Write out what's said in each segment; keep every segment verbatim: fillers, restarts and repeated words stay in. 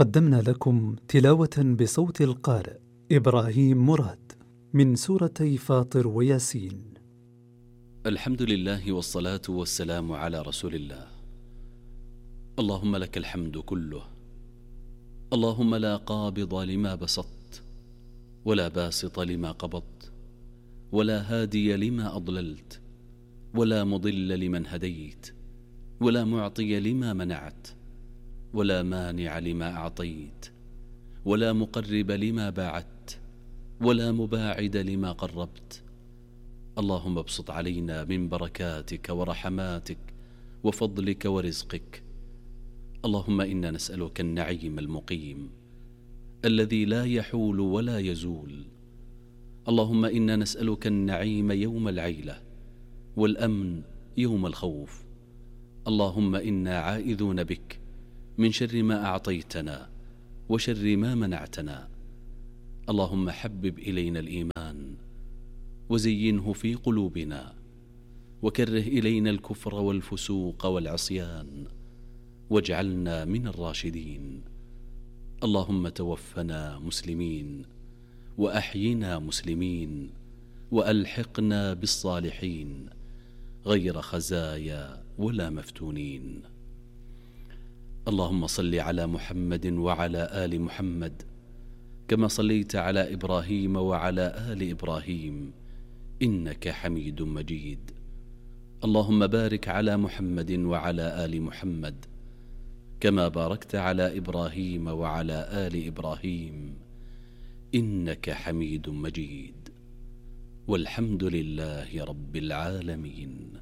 قدمنا لكم تلاوة بصوت القارئ إبراهيم مراد من سورتي فاطر وياسين. الحمد لله والصلاة والسلام على رسول الله. اللهم لك الحمد كله، اللهم لا قابض لما بسطت ولا باسط لما قبضت ولا هادي لما أضللت ولا مضل لمن هديت ولا معطي لما منعت ولا مانع لما أعطيت ولا مقرب لما باعدت ولا مباعد لما قربت. اللهم ابسط علينا من بركاتك ورحماتك وفضلك ورزقك. اللهم إنا نسألك النعيم المقيم الذي لا يحول ولا يزول. اللهم إنا نسألك النعيم يوم العيلة والأمن يوم الخوف. اللهم إنا عائذون بك من شر ما أعطيتنا وشر ما منعتنا. اللهم حبب إلينا الإيمان وزينه في قلوبنا وكره إلينا الكفر والفسوق والعصيان واجعلنا من الراشدين. اللهم توفنا مسلمين وأحينا مسلمين وألحقنا بالصالحين غير خزايا ولا مفتونين. اللهم صل على محمد وعلى آل محمد كما صليت على إبراهيم وعلى آل إبراهيم إنك حميد مجيد. اللهم بارك على محمد وعلى آل محمد كما باركت على إبراهيم وعلى آل إبراهيم إنك حميد مجيد. والحمد لله رب العالمين.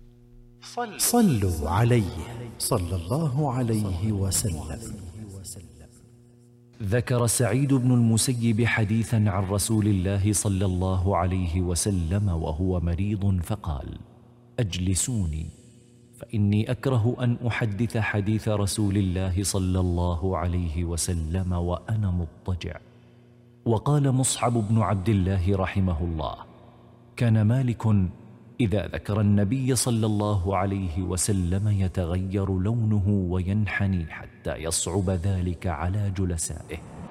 صلوا عليه صلى الله عليه وسلم. ذكر سعيد بن المسيب حديثا عن رسول الله صلى الله عليه وسلم وهو مريض فقال: أجلسوني فإني أكره أن أحدث حديث رسول الله صلى الله عليه وسلم وأنا مضطجع. وقال مصعب بن عبد الله رحمه الله: كان مالك إذا ذكر النبي صلى الله عليه وسلم يتغير لونه وينحني حتى يصعب ذلك على جلسائه.